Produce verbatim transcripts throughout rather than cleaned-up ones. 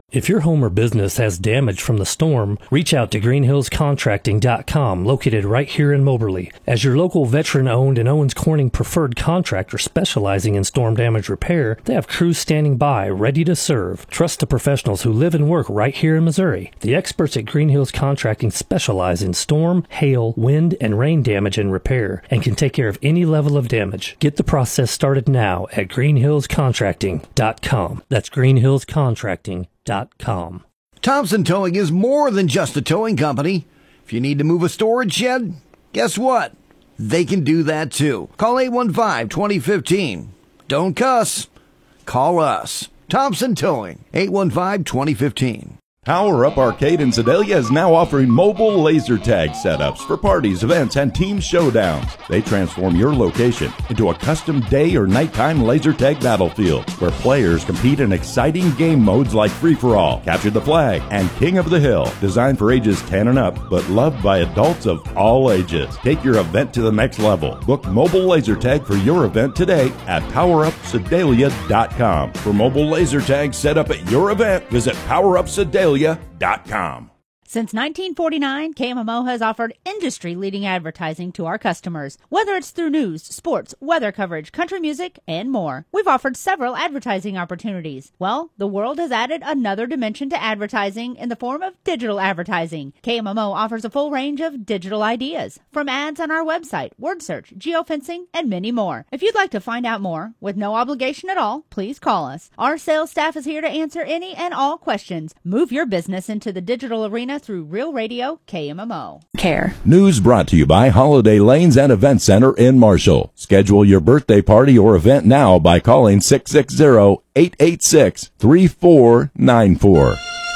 If your home or business has damage from the storm, reach out to green hills contracting dot com, located right here in Moberly. As your local veteran-owned and Owens Corning preferred contractor specializing in storm damage repair, they have crews standing by, ready to serve. Trust the professionals who live and work right here in Missouri. The experts at Green Hills Contracting specialize in storm, hail, wind, and rain damage and repair, and can take care of any level of damage. Get the process started now at green hills contracting dot com. That's green hills contracting dot com. Thompson Towing is more than just a towing company. If you need to move a storage shed, guess what? They can do that too. Call eight one five, two zero one five. Don't cuss. Call us. Thompson Towing, eight one five, two zero one five. Power Up Arcade in Sedalia is now offering mobile laser tag setups for parties, events, and team showdowns. They transform your location into a custom day or nighttime laser tag battlefield where players compete in exciting game modes like Free-for-All, Capture the Flag, and King of the Hill. Designed for ages ten and up, but loved by adults of all ages. Take your event to the next level. Book mobile laser tag for your event today at power up sedalia dot com. For mobile laser tag set up at your event, visit power up sedalia dot com. Since nineteen forty-nine, K M M O has offered industry-leading advertising to our customers, whether it's through news, sports, weather coverage, country music, and more. We've offered several advertising opportunities. Well, the world has added another dimension to advertising in the form of digital advertising. K M M O offers a full range of digital ideas, from ads on our website, word search, geofencing, and many more. If you'd like to find out more, with no obligation at all, please call us. Our sales staff is here to answer any and all questions. Move your business into the digital arena through Real Radio K M M O. Care. News brought to you by Holiday Lanes and Event Center in Marshall. Schedule your birthday party or event now by calling six six zero, eight eight six, three four nine four.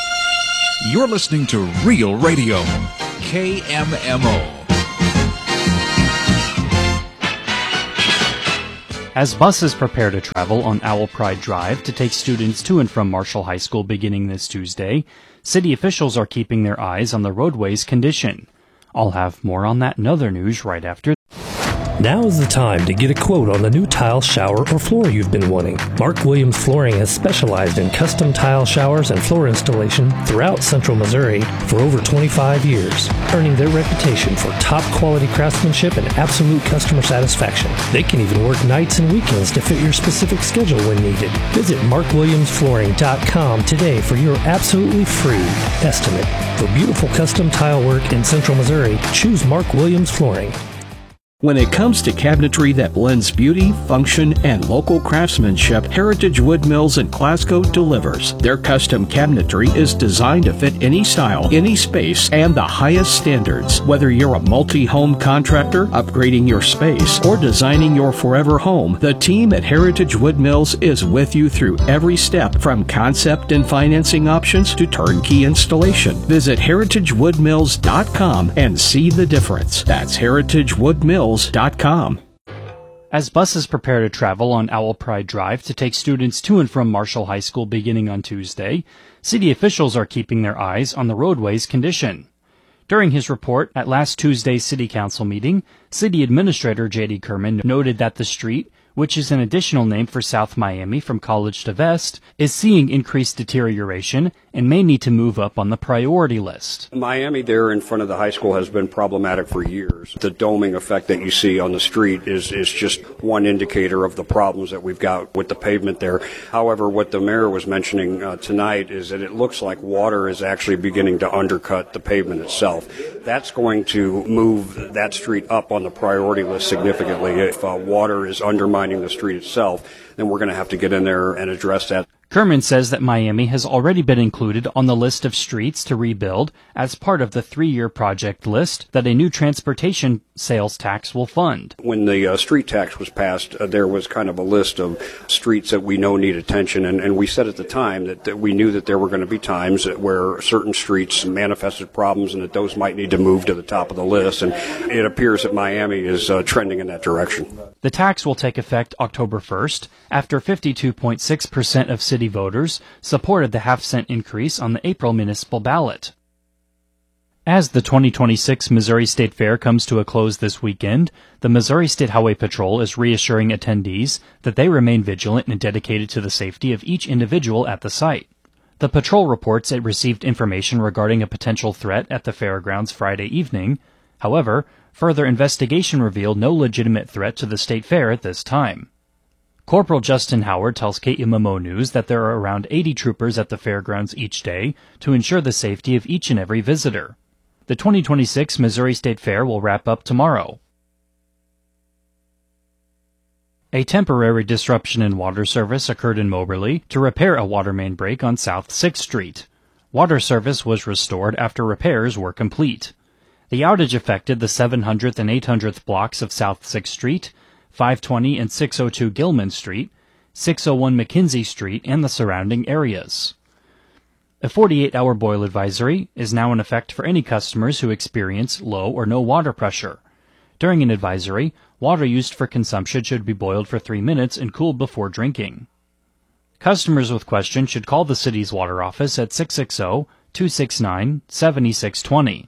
You're listening to Real Radio K M M O. As buses prepare to travel on Owl Pride Drive to take students to and from Marshall High School beginning this Tuesday, city officials are keeping their eyes on the roadway's condition. I'll have more on that and other news right after. Now is the time to get a quote on the new tile, shower, or floor you've been wanting. Mark Williams Flooring has specialized in custom tile showers and floor installation throughout Central Missouri for over twenty-five years, earning their reputation for top-quality craftsmanship and absolute customer satisfaction. They can even work nights and weekends to fit your specific schedule when needed. Visit mark williams flooring dot com today for your absolutely free estimate. For beautiful custom tile work in Central Missouri, choose Mark Williams Flooring. When it comes to cabinetry that blends beauty, function, and local craftsmanship, Heritage Wood Mills in Glasgow delivers. Their custom cabinetry is designed to fit any style, any space, and the highest standards. Whether you're a multi-home contractor, upgrading your space, or designing your forever home, the team at Heritage Wood Mills is with you through every step, from concept and financing options to turnkey installation. Visit heritage wood mills dot com and see the difference. That's heritage wood mills dot com. As buses prepare to travel on Owl Pride Drive to take students to and from Marshall High School beginning on Tuesday, city officials are keeping their eyes on the roadway's condition. During his report at last Tuesday's City Council meeting, City Administrator J D Kerman noted that the street, which is an additional name for South Miami from College to Vest, is seeing increased deterioration and may need to move up on the priority list. Miami there in front of the high school has been problematic for years. The doming effect that you see on the street is, is just one indicator of the problems that we've got with the pavement there. However, what the mayor was mentioning uh, tonight is that it looks like water is actually beginning to undercut the pavement itself. That's going to move that street up on the priority list significantly. If uh, water is undermining the street itself, then we're going to have to get in there and address that. Kerman says that Miami has already been included on the list of streets to rebuild as part of the three-year project list that a new transportation sales tax will fund. When the uh, street tax was passed, uh, there was kind of a list of streets that we know need attention, and, and we said at the time that, that we knew that there were going to be times where certain streets manifested problems and that those might need to move to the top of the list, and it appears that Miami is uh, trending in that direction. The tax will take effect October first, after fifty-two point six percent of city voters supported the half-cent increase on the April municipal ballot. As the twenty twenty-six Missouri State Fair comes to a close this weekend, the Missouri State Highway Patrol is reassuring attendees that they remain vigilant and dedicated to the safety of each individual at the site. The patrol reports it received information regarding a potential threat at the fairgrounds Friday evening. However, further investigation revealed no legitimate threat to the state fair at this time. Corporal Justin Howard tells K M M O News that there are around eighty troopers at the fairgrounds each day to ensure the safety of each and every visitor. The twenty twenty-six Missouri State Fair will wrap up tomorrow. A temporary disruption in water service occurred in Moberly to repair a water main break on South sixth Street. Water service was restored after repairs were complete. The outage affected the seven hundredth and eight hundredth blocks of South sixth Street, five twenty and six oh two Gilman Street, six oh one McKenzie Street, and the surrounding areas. A forty-eight hour boil advisory is now in effect for any customers who experience low or no water pressure. During an advisory, water used for consumption should be boiled for three minutes and cooled before drinking. Customers with questions should call the city's water office at six six zero, two six nine, seven six two zero.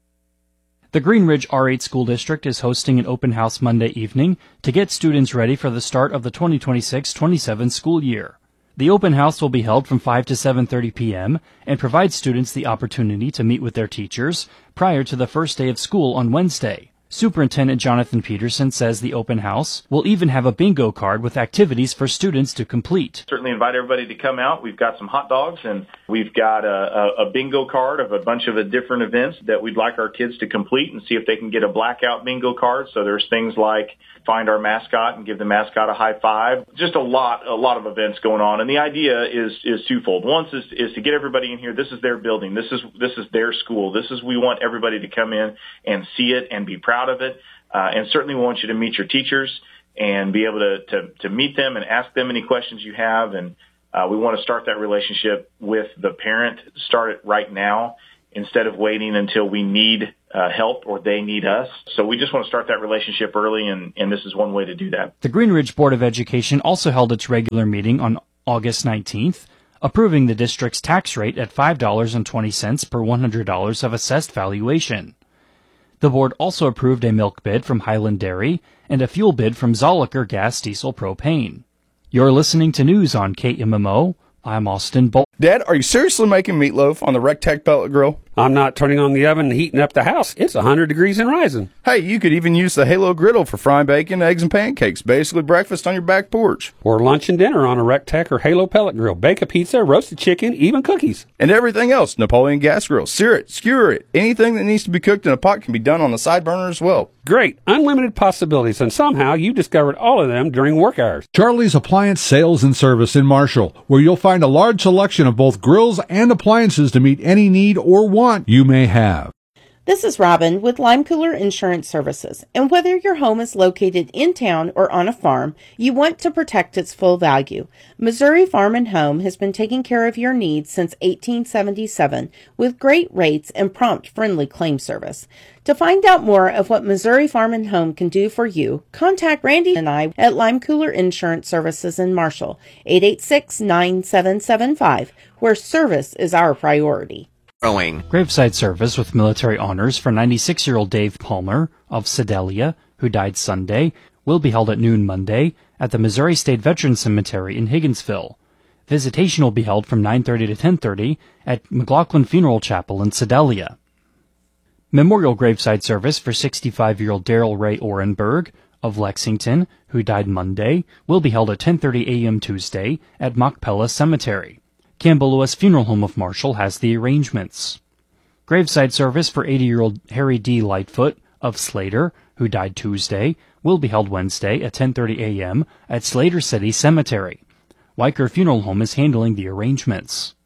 The Green Ridge R eight School District is hosting an open house Monday evening to get students ready for the start of the twenty twenty-six twenty-seven school year. The open house will be held from five to seven thirty p.m. and provide students the opportunity to meet with their teachers prior to the first day of school on Wednesday. Superintendent Jonathan Peterson says the open house will even have a bingo card with activities for students to complete. Certainly invite everybody to come out. We've got some hot dogs and we've got a, a, a bingo card of a bunch of different events that we'd like our kids to complete and see if they can get a blackout bingo card. So there's things like find our mascot and give the mascot a high five. Just a lot, a lot of events going on. And the idea is, is twofold. One is, is to get everybody in here. This is their building. This is, this is their school. This is, we want everybody to come in and see it and be proud of it. Uh, and certainly we want you to meet your teachers and be able to, to, to meet them and ask them any questions you have. And uh, we want to start that relationship with the parent, start it right now instead of waiting until we need uh, help or they need us. So we just want to start that relationship early, and, and this is one way to do that. The Green Ridge Board of Education also held its regular meeting on August nineteenth, approving the district's tax rate at five dollars and twenty cents per one hundred dollars of assessed valuation. The board also approved a milk bid from Highland Dairy and a fuel bid from Zolliker Gas Diesel Propane. You're listening to news on K M M O. I'm Austin Bolt. Dad, are you seriously making meatloaf on the Rectech pellet grill? I'm not turning on the oven and heating up the house. It's one hundred degrees and rising. Hey, you could even use the Halo griddle for frying bacon, eggs, and pancakes. Basically breakfast on your back porch. Or lunch and dinner on a Rectech or Halo pellet grill. Bake a pizza, roasted chicken, even cookies. And everything else. Napoleon gas grill. Sear it, skewer it. Anything that needs to be cooked in a pot can be done on the side burner as well. Great. Unlimited possibilities, and somehow you discovered all of them during work hours. Charlie's Appliance Sales and Service in Marshall, where you'll find a large selection of both grills and appliances to meet any need or want you may have. This is Robin with Lime Cooler Insurance Services, and whether your home is located in town or on a farm, you want to protect its full value. Missouri Farm and Home has been taking care of your needs since eighteen seventy-seven with great rates and prompt, friendly claim service. To find out more of what Missouri Farm and Home can do for you, contact Randy and I at Lime Cooler Insurance Services in Marshall, eight eight six, nine seven seven five, where service is our priority. Graveside service with military honors for ninety-six-year-old Dave Palmer of Sedalia, who died Sunday, will be held at noon Monday at the Missouri State Veterans Cemetery in Higginsville. Visitation will be held from nine thirty to ten thirty at McLaughlin Funeral Chapel in Sedalia. Memorial graveside service for sixty-five-year-old Darrell Ray Orenberg of Lexington, who died Monday, will be held at ten thirty a.m. Tuesday at Machpelah Cemetery. Campbell Lewis Funeral Home of Marshall has the arrangements. Graveside service for eighty-year-old Harry D. Lightfoot of Slater, who died Tuesday, will be held Wednesday at ten thirty a.m. at Slater City Cemetery. Weicker Funeral Home is handling the arrangements.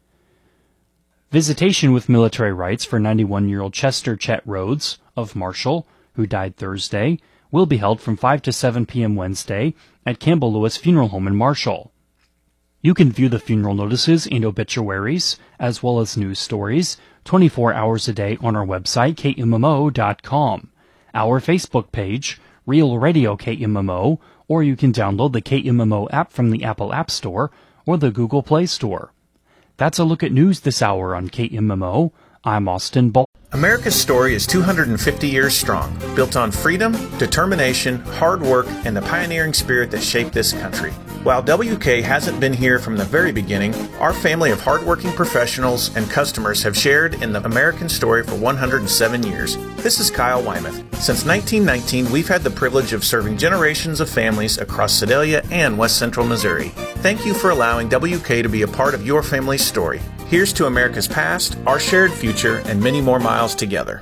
Visitation with military rites for ninety-one-year-old Chester Chet Rhodes of Marshall, who died Thursday, will be held from five to seven p.m. Wednesday at Campbell Lewis Funeral Home in Marshall. You can view the funeral notices and obituaries, as well as news stories, twenty-four hours a day on our website, K M M O dot com, our Facebook page, Real Radio K M M O, or you can download the K M M O app from the Apple App Store or the Google Play Store. That's a look at news this hour on K M M O. I'm Austin Ball. America's story is two hundred fifty years strong, built on freedom, determination, hard work, and the pioneering spirit that shaped this country. While W K hasn't been here from the very beginning, our family of hardworking professionals and customers have shared in the American story for one hundred seven years. This is Kyle Wymuth. Since nineteen nineteen, we've had the privilege of serving generations of families across Sedalia and West Central Missouri. Thank you for allowing W K to be a part of your family's story. Here's to America's past, our shared future, and many more miles together.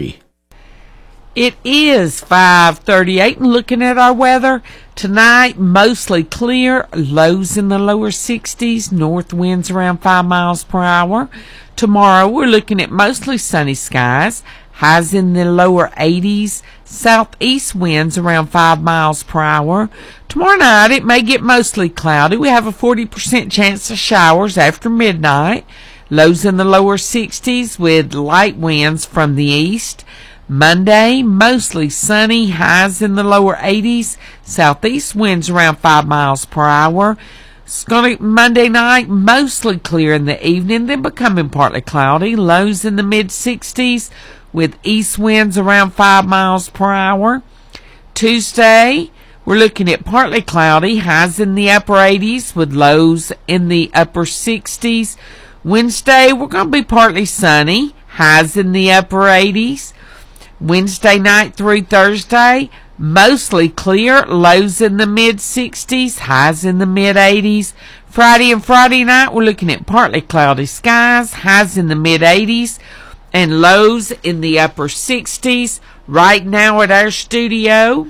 It is five thirty-eight, and looking at our weather tonight, mostly clear, lows in the lower sixties, north winds around five miles per hour. Tomorrow we're looking at mostly sunny skies, highs in the lower eighties, southeast winds around five miles per hour. Tomorrow night it may get mostly cloudy. We have a forty percent chance of showers after midnight, lows in the lower sixties with light winds from the east. Monday, mostly sunny, highs in the lower eighties, southeast winds around five miles per hour. It's going to Monday night, mostly clear in the evening, then becoming partly cloudy, lows in the mid sixties with east winds around five miles per hour. Tuesday, we're looking at partly cloudy, highs in the upper eighties with lows in the upper sixties. Wednesday, we're going to be partly sunny, highs in the upper eighties. Wednesday night through Thursday, mostly clear, lows in the mid sixties, highs in the mid eighties. Friday and Friday night, we're looking at partly cloudy skies, highs in the mid eighties, and lows in the upper sixties. Right now at our studio,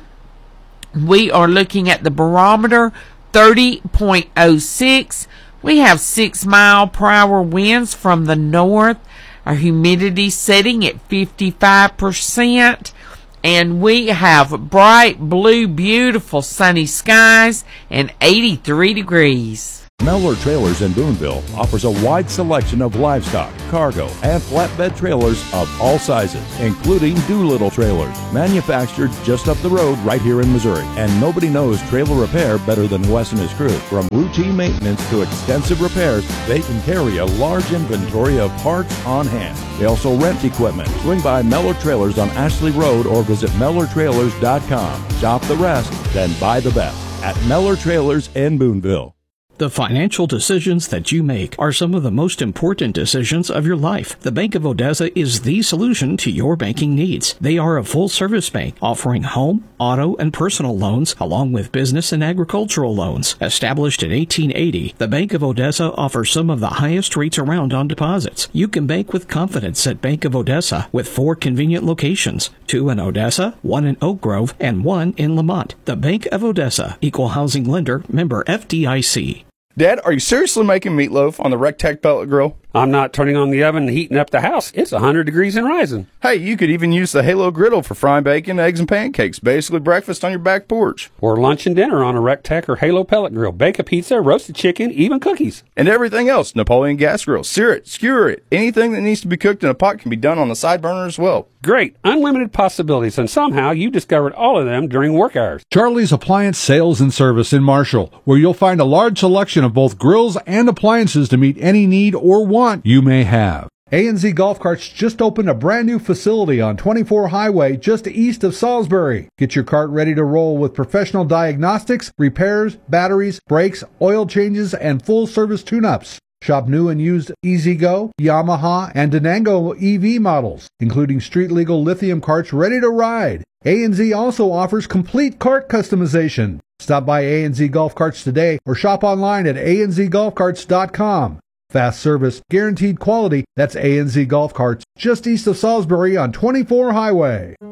we are looking at the barometer, thirty point oh six. We have six mile per hour winds from the north. Our humidity setting at fifty-five percent, and we have bright blue, beautiful sunny skies and eighty-three degrees. Mellor Trailers in Boonville offers a wide selection of livestock, cargo, and flatbed trailers of all sizes, including Doolittle trailers, manufactured just up the road right here in Missouri. And nobody knows trailer repair better than Wes and his crew. From routine maintenance to extensive repairs, they can carry a large inventory of parts on hand. They also rent equipment. Swing by Mellor Trailers on Ashley Road or visit Mellor Trailers dot com. Shop the rest, then buy the best at Mellor Trailers in Boonville. The financial decisions that you make are some of the most important decisions of your life. The Bank of Odessa is the solution to your banking needs. They are a full-service bank offering home, auto, and personal loans, along with business and agricultural loans. Established in eighteen eighty, the Bank of Odessa offers some of the highest rates around on deposits. You can bank with confidence at Bank of Odessa with four convenient locations, two in Odessa, one in Oak Grove, and one in Lamont. The Bank of Odessa, Equal Housing Lender, member F D I C. Dad, are you seriously making meatloaf on the Rectech pellet grill? I'm not turning on the oven and heating up the house. It's one hundred degrees and rising. Hey, you could even use the Halo griddle for frying bacon, eggs, and pancakes. Basically breakfast on your back porch. Or lunch and dinner on a Rectech or Halo pellet grill. Bake a pizza, roasted chicken, even cookies. And everything else. Napoleon gas grill. Sear it, skewer it. Anything that needs to be cooked in a pot can be done on the side burner as well. Great. Unlimited possibilities, and somehow you discovered all of them during work hours. Charlie's Appliance Sales and Service in Marshall, where you'll find a large selection of both grills and appliances to meet any need or want you may have. A and Z Golf Carts just opened a brand new facility on twenty-four Highway just east of Salisbury. Get your cart ready to roll with professional diagnostics, repairs, batteries, brakes, oil changes, and full service tune-ups. Shop new and used E-Z-Go, Yamaha, and Denango E V models, including street-legal lithium carts ready to ride. A and Z also offers complete cart customization. Stop by A and Z Golf Carts today or shop online at A and Z golf carts dot com. Fast service, guaranteed quality. That's A and Z Golf Carts, just east of Salisbury on twenty-four Highway.